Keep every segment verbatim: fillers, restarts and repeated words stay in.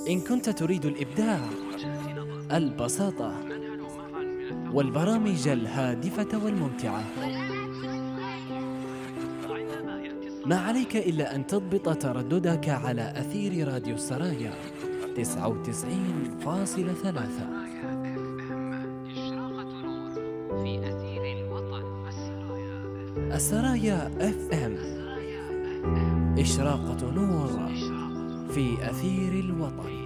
إن كنت تريد الإبداع، البساطة، والبرامج الهادفة والممتعة، ما عليك إلا أن تضبط ترددك على أثير راديو السرايا تسعة وتسعين فاصلة ثلاثة. السرايا اف ام، إشراقة نور في أثير الوطن.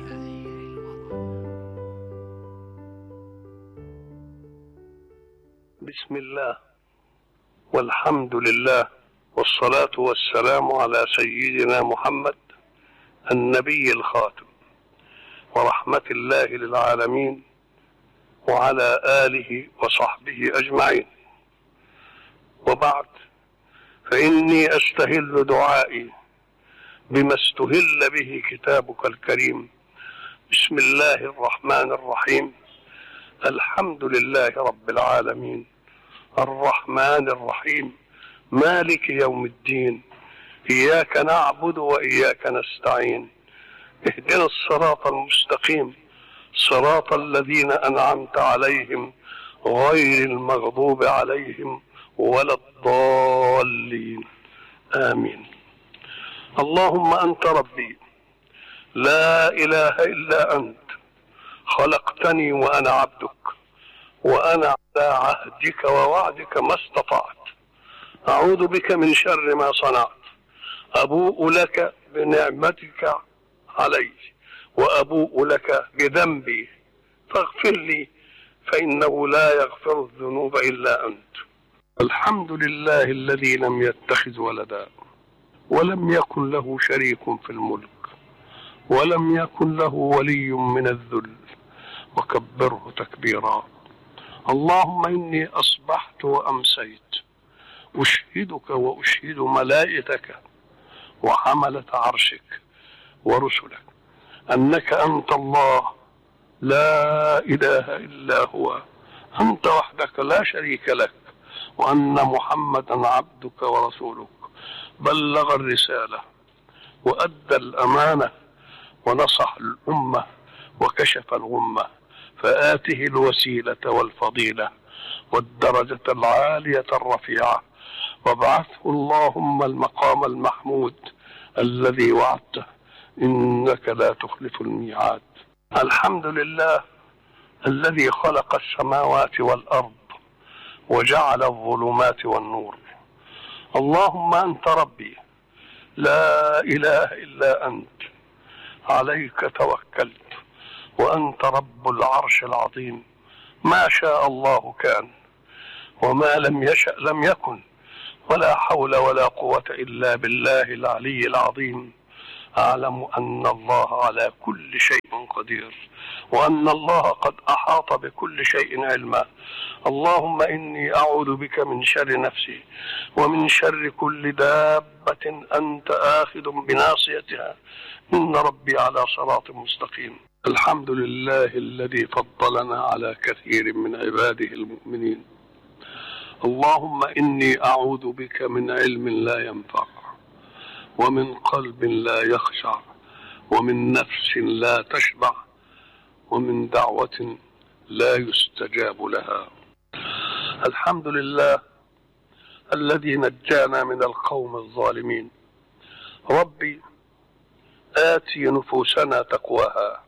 بسم الله والحمد لله والصلاة والسلام على سيدنا محمد النبي الخاتم ورحمة الله للعالمين وعلى آله وصحبه أجمعين، وبعد، فإني أستهل دعائي بما استهل به كتابك الكريم. بسم الله الرحمن الرحيم. الحمد لله رب العالمين، الرحمن الرحيم، مالك يوم الدين، إياك نعبد وإياك نستعين، اهدنا الصراط المستقيم، صراط الذين أنعمت عليهم غير المغضوب عليهم ولا الضالين، آمين. اللهم أنت ربي لا إله إلا أنت، خلقتني وأنا عبدك، وأنا على عهدك ووعدك ما استطعت، أعوذ بك من شر ما صنعت، أبوء لك بنعمتك علي وأبوء لك بذنبي فاغفر لي، فإنه لا يغفر الذنوب إلا أنت. الحمد لله الذي لم يتخذ ولدا ولم يكن له شريك في الملك ولم يكن له ولي من الذل وكبره تكبيرا. اللهم إني أصبحت وأمسيت أشهدك وأشهد ملائكتك وحملة عرشك ورسلك أنك أنت الله لا إله إلا هو، أنت وحدك لا شريك لك، وأن محمدا عبدك ورسولك، بلغ الرسالة وأدى الأمانة ونصح الأمة وكشف الغمة، فآته الوسيلة والفضيلة والدرجة العالية الرفيعة، وابعثه اللهم المقام المحمود الذي وعدته، إنك لا تخلف الميعاد. الحمد لله الذي خلق السماوات والأرض وجعل الظلمات والنور. اللهم أنت ربي لا إله إلا أنت، عليك توكلت، وأنت رب العرش العظيم، ما شاء الله كان وما لم يشأ لم يكن، ولا حول ولا قوة إلا بالله العلي العظيم. أعلم أن الله على كل شيء قدير، وأن الله قد أحاط بكل شيء علما. اللهم إني أعوذ بك من شر نفسي ومن شر كل دابة أنت آخذ بناصيتها، إن ربي على صراط مستقيم. الحمد لله الذي فضلنا على كثير من عباده المؤمنين. اللهم إني أعوذ بك من علم لا ينفع، ومن قلب لا يخشع، ومن نفس لا تشبع، ومن دعوة لا يستجاب لها. الحمد لله الذي نجانا من القوم الظالمين. ربي آتي نفوسنا تقواها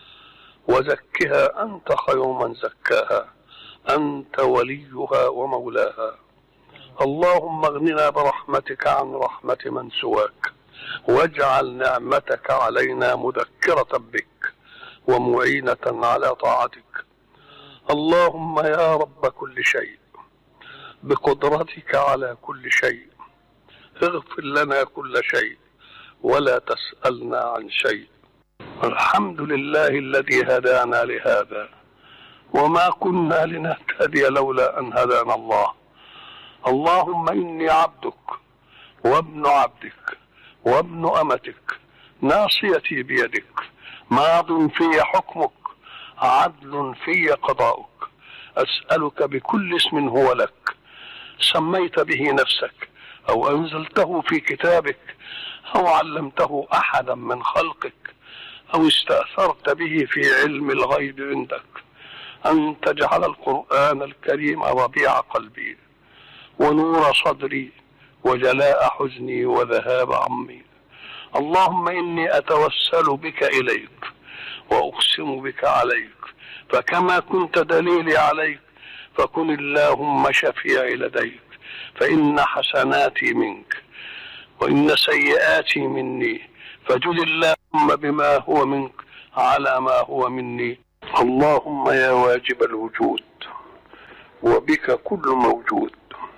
وزكها أنت خير من زكاها، أنت وليها ومولاها. اللهم اغننا برحمتك عن رحمة من سواك، واجعل نعمتك علينا مذكرة بك ومعينة على طاعتك. اللهم يا رب كل شيء، بقدرتك على كل شيء، اغفر لنا كل شيء ولا تسألنا عن شيء. الحمد لله الذي هدانا لهذا، وما كنا لنهتدي لولا أن هدانا الله. اللهم إني عبدك وابن عبدك وابن أمتك، ناصيتي بيدك، ماض في حكمك، عدل في قضاؤك. أسألك بكل اسم هو لك، سميت به نفسك أو أنزلته في كتابك أو علمته أحدا من خلقك أو استأثرت به في علم الغيب عندك أن تجعل القرآن الكريم ربيع قلبي ونور صدري وجلاء حزني وذهاب عمي. اللهم إني أتوسل بك إليك وأقسم بك عليك، فكما كنت دليلي عليك فكن اللهم شفيعي لديك، فإن حسناتي منك وإن سيئاتي مني، فجد اللهم بما هو منك على ما هو مني. اللهم يا واجب الوجود وبك كل موجود،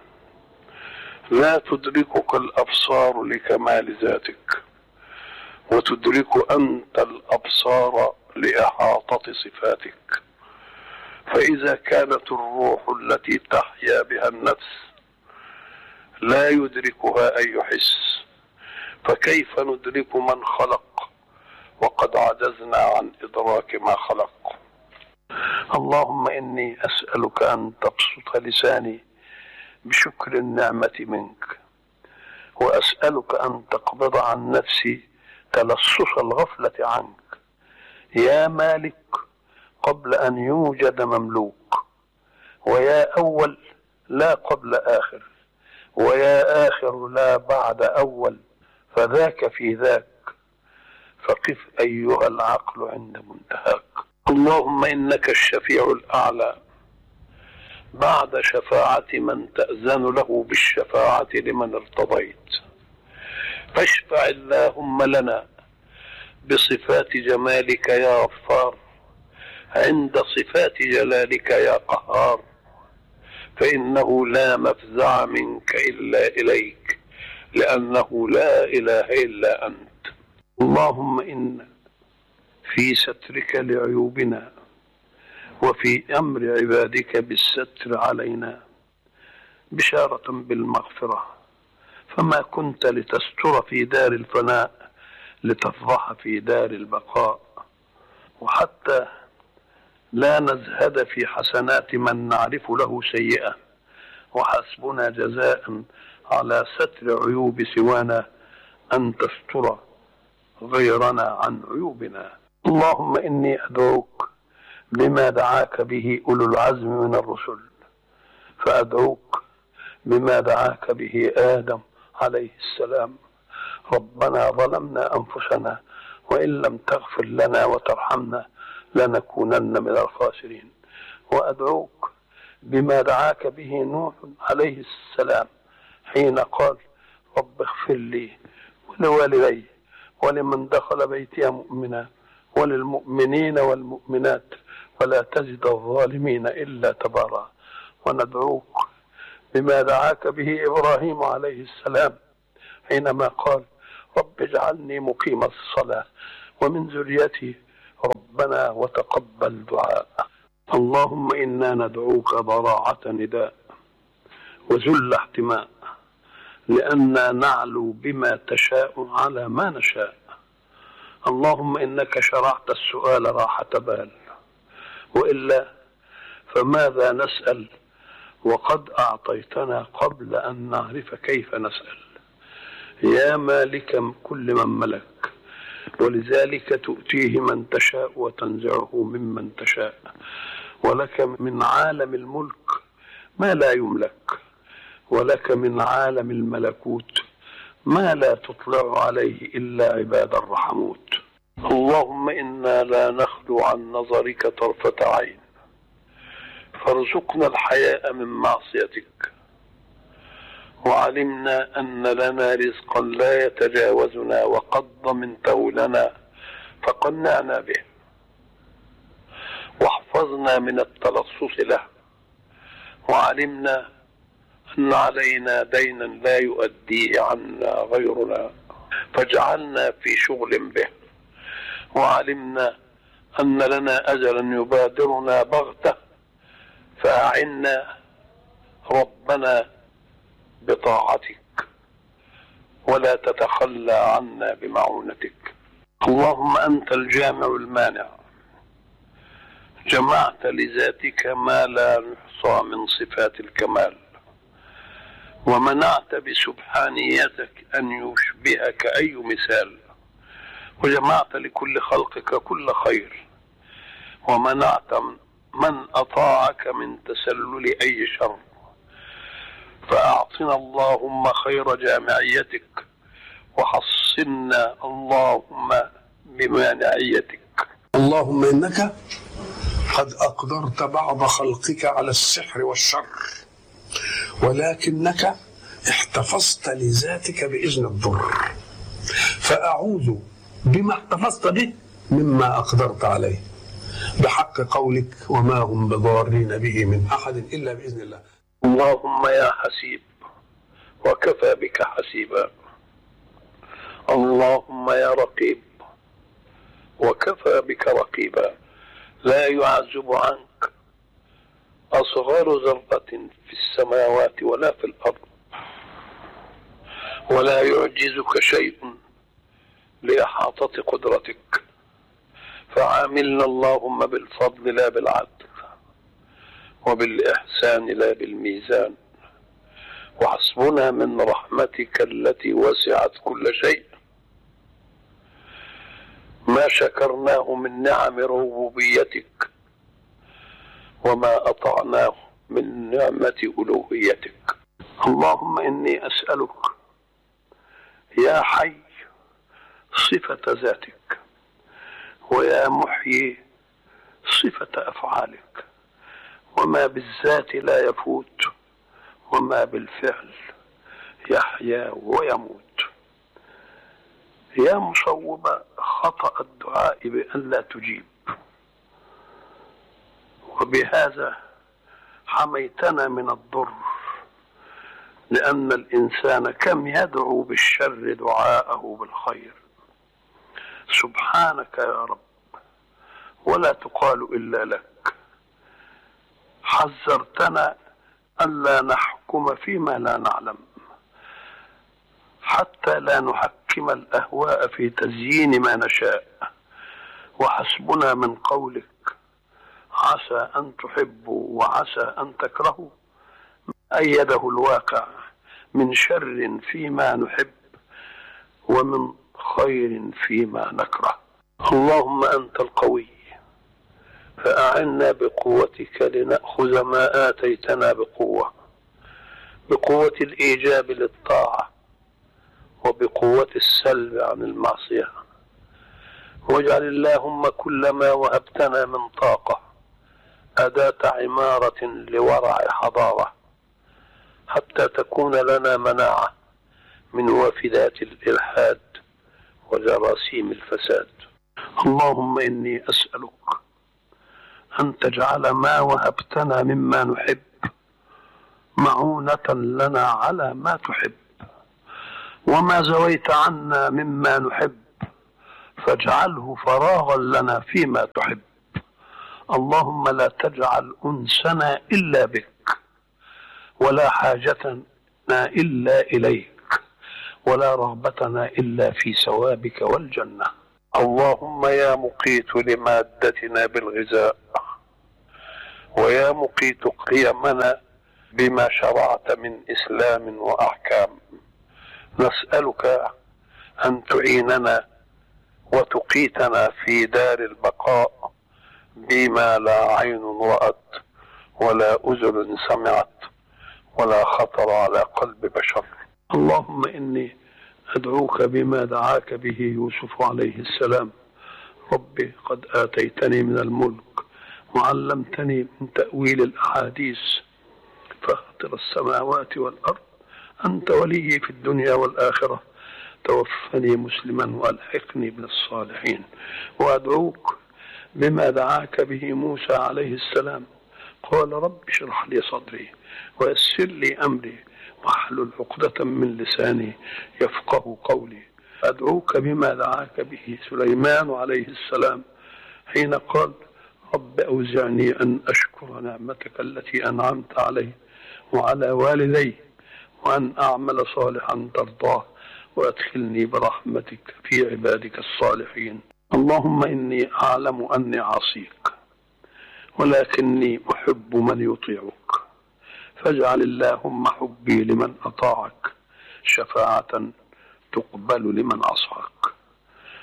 لا تدركك الأبصار لكمال ذاتك، وتدرك أنت الأبصار لإحاطة صفاتك. فإذا كانت الروح التي تحيا بها النفس لا يدركها أي حس، فكيف ندرك من خلق وقد عجزنا عن إدراك ما خلق؟ اللهم إني أسألك أن تبسط لساني بشكر النعمة منك، وأسألك أن تقبض عن نفسي تلصص الغفلة عنك يا مالك قبل أن يوجد مملوك، ويا أول لا قبل آخر، ويا آخر لا بعد أول، فذاك في ذاك، فقف أيها العقل عند منتهاك. اللهم إنك الشفيع الأعلى بعد شفاعة من تأذن له بالشفاعة لمن ارتضيت، فاشفع اللهم لنا بصفات جمالك يا غفار عند صفات جلالك يا قهار، فإنه لا مفزع منك إلا إليك، لأنه لا إله إلا أنت. اللهم إن في سترك لعيوبنا وفي أمر عبادك بالستر علينا بشارة بالمغفرة، فما كنت لتستر في دار الفناء لتفضح في دار البقاء، وحتى لا نزهد في حسنات من نعرف له سيئة، وحسبنا جزاء على ستر عيوب سوانا أن تستر غيرنا عن عيوبنا. اللهم إني أدعوك بما دعاك به أولو العزم من الرسل، فأدعوك بما دعاك به آدم عليه السلام: ربنا ظلمنا أنفسنا وإن لم تغفر لنا وترحمنا لنكونن من الخاسرين. وأدعوك بما دعاك به نوح عليه السلام حين قال: رب اغفر لي ولوالدي ولمن دخل بيتي مؤمنا وللمؤمنين والمؤمنات ولا تزد الظالمين إلا تبارا. وندعوك بما دعاك به إبراهيم عليه السلام حينما قال: رب اجعلني مقيم الصلاة ومن ذريتي ربنا وتقبل دعاء. اللهم إنا ندعوك ضراعة نداء وذل احتماء، لأننا نعلو بما تشاء على ما نشاء. اللهم إنك شرعت السؤال راحة بال، وإلا فماذا نسأل وقد أعطيتنا قبل أن نعرف كيف نسأل. يا مالك كل من ملك، ولذلك تؤتيه من تشاء وتنزعه ممن تشاء، ولك من عالم الملك ما لا يملك، ولك من عالم الملكوت ما لا تطلع عليه إلا عباد الرحموت. اللهم إنا لا نخلو عن نظرك طرفة عين، فارزقنا الحياء من معصيتك، وعلمنا أن لنا رزقا لا يتجاوزنا وقد ضمنته لنا فقنعنا به، واحفظنا من التلصص له، وعلمنا أن علينا دينا لا يؤديه عنا غيرنا فاجعلنا في شغل به، وعلمنا أن لنا أجلا يبادرنا بغتة فأعنا ربنا بطاعتك ولا تتخلى عنا بمعونتك. اللهم أنت الجامع المانع، جمعت لذاتك ما لا نحصى من صفات الكمال، ومنعت بسبحانيتك أن يشبهك أي مثال، وجمعت لكل خلقك كل خير، ومنعت من أطاعك من تسلل أي شر. فأعطنا اللهم خير جامعيتك، وحصنا اللهم بمانعيتك. اللهم إنك قد أقدرت بعض خلقك على السحر والشر، ولكنك احتفظت لذاتك بإذن الضر، فأعوذ بما احتفظت به مما أقدرت عليه، بحق قولك وما هم بضارين به من أحد إلا بإذن الله. اللهم يا حسيب وكفى بك حسيبا، اللهم يا رقيب وكفى بك رقيبا، لا يعزب عنك أصغر ذرة في السماوات ولا في الأرض، ولا يعجزك شيء لإحاطة قدرتك. فعاملنا اللهم بالفضل لا بالعدل، وبالإحسان لا بالميزان، وحسبنا من رحمتك التي وسعت كل شيء ما شكرناه من نعم ربوبيتك، وما أطعناه من نعمة ألوهيتك. اللهم إني أسألك يا حي صفة ذاتك، ويا محيي صفة أفعالك، وما بالذات لا يفوت، وما بالفعل يحيا ويموت. يا مصوب خطأ الدعاء بأن لا تجيب، وبهذا حميتنا من الضر، لأن الإنسان كم يدعو بالشر دعاءه بالخير. سبحانك يا رب، ولا تقال إلا لك. حذرتنا ألا نحكم فيما لا نعلم، حتى لا نحكم الأهواء في تزيين ما نشاء. وحسبنا من قولك عسى أن تحبوا وعسى أن تكرهوا، أيده الواقع من شر فيما نحب ومن خير فيما نكره. اللهم أنت القوي، فأعنا بقوتك لنأخذ ما آتيتنا بقوة، بقوة الإيجاب للطاعة، وبقوة السلب عن المعصية. واجعل اللهم كل ما وهبتنا من طاقة أداة عمارة لورع حضارة، حتى تكون لنا مناعة من وافدات الإلحاد وجراثيم الفساد. اللهم إني أسألك أن تجعل ما وهبتنا مما نحب معونة لنا على ما تحب، وما زويت عنا مما نحب فاجعله فراغا لنا فيما تحب. اللهم لا تجعل أنسنا إلا بك، ولا حاجتنا إلا إليك، ولا رغبتنا إلا في ثوابك والجنة. اللهم يا مقيت لمادتنا بالغذاء، ويا مقيت قيمنا بما شرعت من إسلام وأحكام، نسألك أن تعيننا وتقيتنا في دار البقاء بما لا عين رأت ولا أذن سمعت ولا خطر على قلب بشر. اللهم إني أدعوك بما دعاك به يوسف عليه السلام: ربي قد آتيتني من الملك وعلمتني من تأويل الأحاديث، فاطر السماوات والأرض أنت ولي في الدنيا والآخرة، توفني مسلما وألحقني بالصالحين. وأدعوك بما دعاك به موسى عليه السلام: قال رب اشرح لي صدري ويسر لي أمري واحلل عقدة من لساني يفقه قولي. أدعوك بما دعاك به سليمان عليه السلام حين قال: رب أوزعني أن أشكر نعمتك التي أنعمت علي وعلى والدي، وأن أعمل صالحا ترضاه، وأدخلني برحمتك في عبادك الصالحين. اللهم إني أعلم أني عصيك، ولكني أحب من يطيعك، فاجعل اللهم حبي لمن أطاعك شفاعة تقبل لمن عصاك.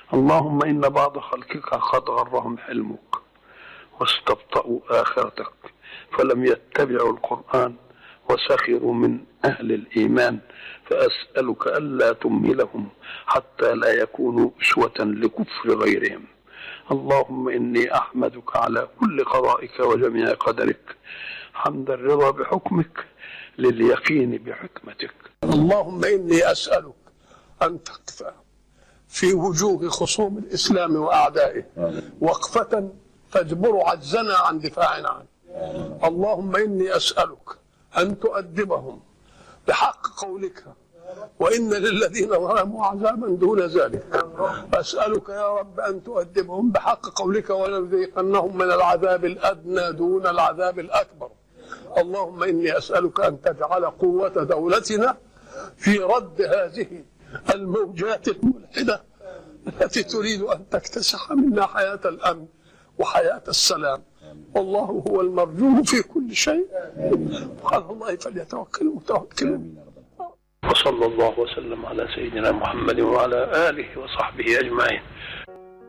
اللهم إن بعض خلقك قد غرهم حلمك واستبطأوا آخرتك فلم يتبعوا القرآن وسخروا من أهل الإيمان، فأسألك ألا تمهلهم حتى لا يكونوا أسوة لكفر غيرهم. اللهم إني أحمدك على كل قضائك وجميع قدرك حمد الرضا بحكمك لليقين بحكمتك. اللهم إني أسألك أن تقف في وجوه خصوم الإسلام وأعدائه وقفة تجبر عجزنا عن دفاعنا عنه. اللهم إني أسألك أن تؤدبهم بحق قولك وإن للذين ظلموا عذابا دون ذلك. أسألك يا رب أن تؤدبهم بحق قولك ولنذيقنهم من العذاب الأدنى دون العذاب الأكبر. اللهم إني أسألك أن تجعل قوة دولتنا في رد هذه الموجات الملحدة التي تريد أن تكتسح منا حياة الأمن وحياة السلام. والله هو المرجو في كل شيء، وعلى الله فليتوكل المتوكلون. وصلى الله وسلم على سيدنا محمد وعلى آله وصحبه أجمعين.